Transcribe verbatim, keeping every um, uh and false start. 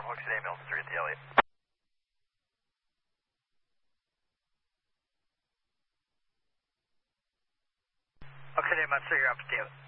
Oxford ambulance three at the Elliott. Oxford ambulance three, you're up at the Elliott.